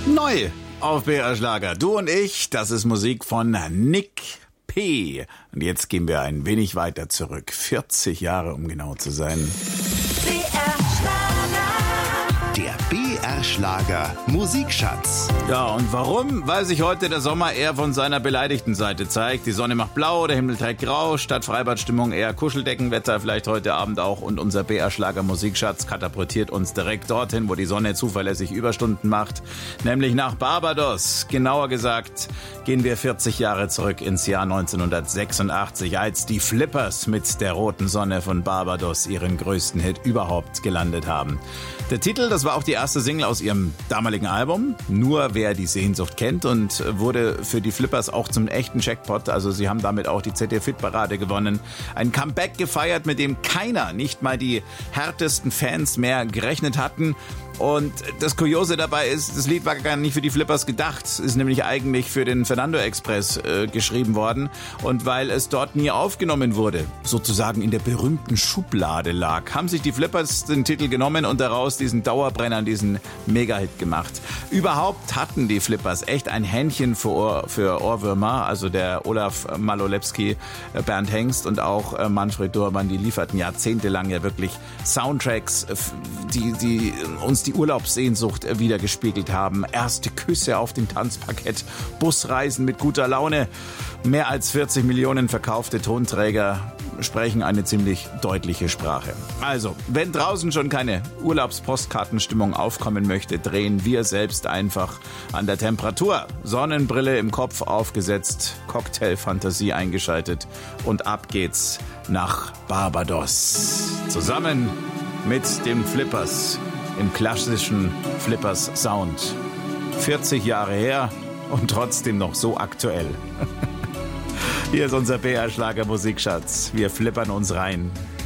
Neu auf BR Schlager. Du und ich, das ist Musik von Nick P. Und jetzt gehen wir ein wenig weiter zurück. 40 Jahre, um genau zu sein. BR Schlager. Der BR Schlager Musikschatz. Ja, und warum? Weil sich heute der Sommer eher von seiner beleidigten Seite zeigt. Die Sonne macht blau, der Himmel trägt grau, statt Freibadstimmung eher Kuscheldeckenwetter, vielleicht heute Abend auch. Und unser BR Schlager Musikschatz katapultiert uns direkt dorthin, wo die Sonne zuverlässig Überstunden macht, nämlich nach Barbados. Genauer gesagt gehen wir 40 Jahre zurück ins Jahr 1986, als die Flippers mit der roten Sonne von Barbados ihren größten Hit überhaupt gelandet haben. Der Titel, das war auch die erste Single aus ihrem damaligen Album, Nur wer die Sehnsucht kennt, und wurde für die Flippers auch zum echten Jackpot. Also sie haben damit auch die ZDF-Hit-Parade gewonnen. Ein Comeback gefeiert, mit dem keiner, nicht mal die härtesten Fans mehr gerechnet hatten. Und das Kuriose dabei ist, das Lied war gar nicht für die Flippers gedacht. Es ist nämlich eigentlich für den Fernando Express geschrieben worden. Und weil es dort nie aufgenommen wurde, sozusagen in der berühmten Schublade lag, haben sich die Flippers den Titel genommen und daraus diesen Dauerbrenner, diesen Mega-Hit gemacht. Überhaupt hatten die Flippers echt ein Händchen für Ohrwürmer. Also der Olaf Malolewski, Bernd Hengst und auch Manfred Durban, die lieferten jahrzehntelang ja wirklich Soundtracks, die uns die Urlaubssehnsucht wiedergespiegelt haben. Erste Küsse auf dem Tanzparkett, Busreisen mit guter Laune. Mehr als 40 Millionen verkaufte Tonträger sprechen eine ziemlich deutliche Sprache. Also, wenn draußen schon keine Urlaubspostkartenstimmung aufkommen möchte, drehen wir selbst einfach an der Temperatur. Sonnenbrille im Kopf aufgesetzt, Cocktailfantasie eingeschaltet und ab geht's nach Barbados. Zusammen mit den Flippers im klassischen Flippers Sound. 40 Jahre her und trotzdem noch so aktuell. Hier ist unser BR Schlager Musikschatz. Wir flippern uns rein.